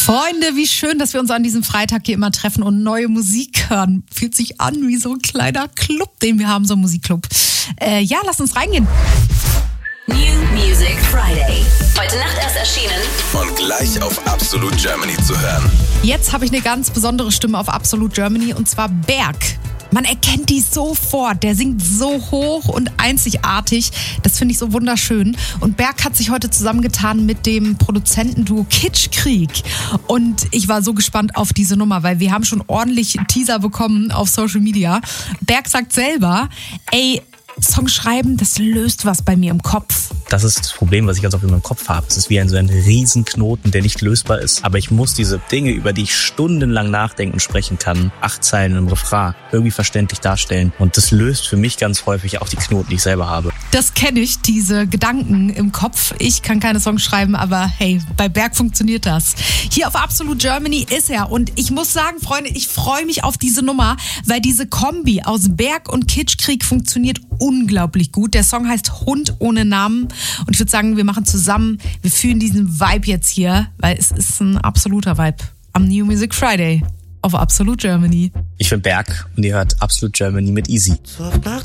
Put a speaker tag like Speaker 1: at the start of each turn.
Speaker 1: Freunde, wie schön, dass wir uns an diesem Freitag hier immer treffen und neue Musik hören. Fühlt sich an wie so ein kleiner Club, den wir haben, so ein Musikclub. Ja, lass uns reingehen.
Speaker 2: New Music Friday. Heute Nacht erst erschienen.
Speaker 3: Und gleich auf Absolute Germany zu hören.
Speaker 1: Jetzt habe ich eine ganz besondere Stimme auf Absolute Germany und zwar Berg. Man erkennt die sofort. Der singt so hoch und einzigartig. Das finde ich so wunderschön. Und Berg hat sich heute zusammengetan mit dem Produzentenduo Kitschkrieg. Und ich war so gespannt auf diese Nummer, weil wir haben schon ordentlich Teaser bekommen auf Social Media. Berg sagt selber, Song schreiben, das löst was bei mir im Kopf.
Speaker 4: Das ist das Problem, was ich ganz oft in meinem Kopf habe. Es ist wie so ein Riesenknoten, der nicht lösbar ist. Aber ich muss diese Dinge, über die ich stundenlang nachdenken und sprechen kann, 8 Zeilen im Refrain, irgendwie verständlich darstellen. Und das löst für mich ganz häufig auch die Knoten, die ich selber habe.
Speaker 1: Das kenne ich, diese Gedanken im Kopf. Ich kann keine Songs schreiben, aber hey, bei Berg funktioniert das. Hier auf Absolute Germany ist er. Und ich muss sagen, Freunde, ich freue mich auf diese Nummer, weil diese Kombi aus Berg und Kitschkrieg funktioniert unglaublich gut. Der Song heißt Hund ohne Namen. Und ich würde sagen, wir machen zusammen, wir fühlen diesen Vibe jetzt hier, weil es ist ein absoluter Vibe am New Music Friday auf Absolute Germany.
Speaker 4: Ich bin Berg und ihr hört Absolute Germany mit Easy.